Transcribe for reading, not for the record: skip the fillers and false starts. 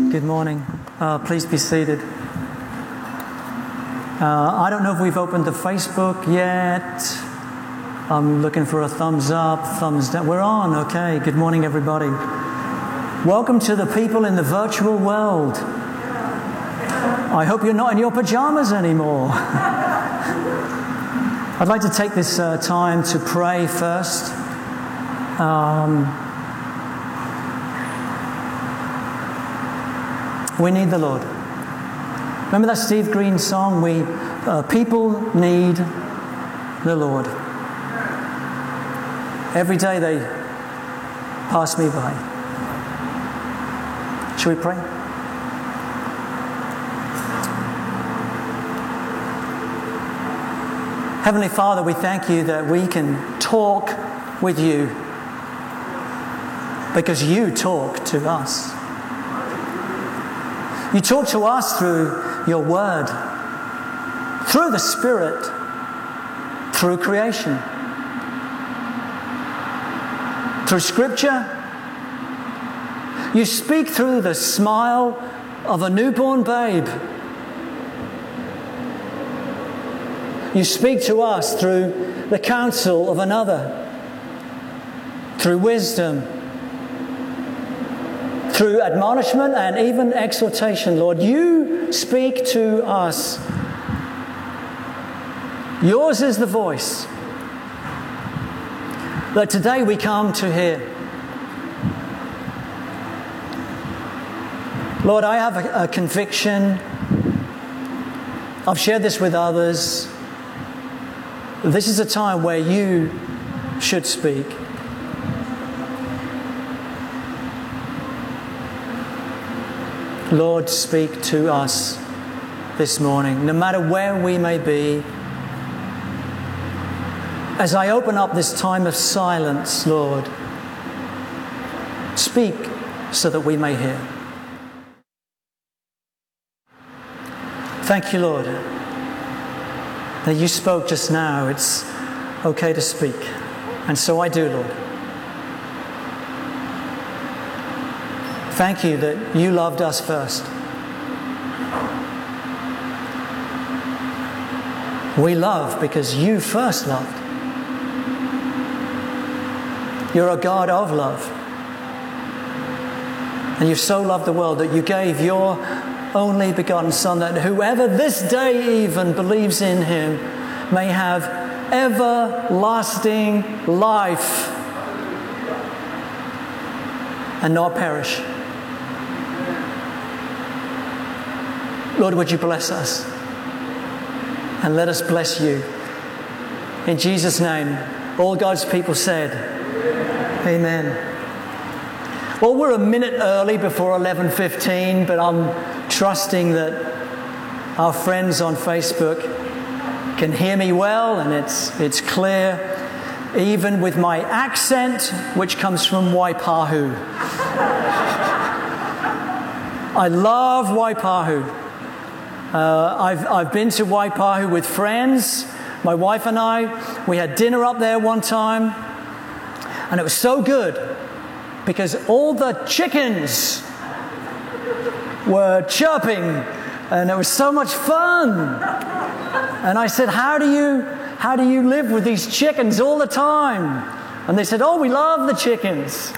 Good morning. Please be seated. I don't know if we've opened the Facebook yet. I'm looking for a thumbs up, thumbs down. We're on, okay. Good morning, everybody. Welcome to the people in the virtual world. I hope you're not in your pajamas anymore. I'd like to take this time to pray first. We need the Lord. Remember that Steve Green song? People need the Lord. Every day they pass me by. Shall we pray? Heavenly Father, we thank you that we can talk with you because you talk to us. You talk to us through your word, through the Spirit, through creation, through Scripture. You speak through the smile of a newborn babe. You speak to us through the counsel of another, through wisdom, through admonishment and even exhortation, Lord. You speak to us. Yours is the voice that today we come to hear. Lord, I have a conviction. I've shared this with others. This is a time where you should speak. Lord, speak to us this morning, no matter where we may be. As I open up this time of silence, Lord, speak so that we may hear. Thank you, Lord, that you spoke just now. It's okay to speak. And so I do, Lord. Thank you that you loved us first. We love because you first loved. You're a God of love. And you so loved the world that you gave your only begotten Son, that whoever this day even believes in him may have everlasting life and not perish. Lord, would you bless us? And let us bless you. In Jesus' name, all God's people said, Amen. Well, we're a minute early before 11:15, but I'm trusting that our friends on Facebook can hear me well, and it's clear, even with my accent, which comes from Waipahu. I love Waipahu. I've been to Waipahu with friends. My wife and I, we had dinner up there one time, and it was so good because all the chickens were chirping, and it was so much fun. And I said, how do you live with these chickens all the time? And they said, oh, we love the chickens.